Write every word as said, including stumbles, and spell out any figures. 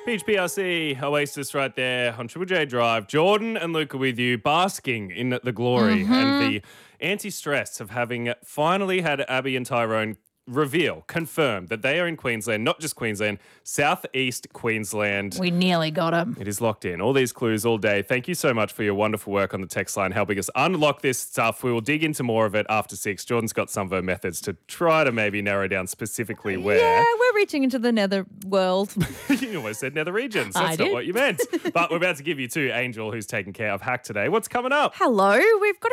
Peach P R C, Oasis right there on Triple J Drive. Jordan and Luke are with you, basking in the glory Mm-hmm. and the anti-stress of having finally had Abby and Tyrone reveal, confirm that they are in Queensland, not just Queensland, southeast Queensland. We nearly got him. It is locked in. All these clues all day. Thank you so much for your wonderful work on the text line, helping us unlock this stuff. We will dig into more of it after six. Jordan's got some of her methods to try to maybe narrow down specifically where. Yeah, we're reaching into the nether world. You almost said nether regions. That's I not did. what you meant. But we're about to give you to Angel, who's taking care of Hack today. What's coming up? Hello, we've got